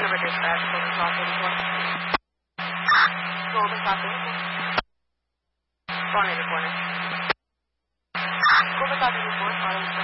River Dispatch, Golden Top 84. Golden Top 84. Bonnie reporting. Golden Top 84, calling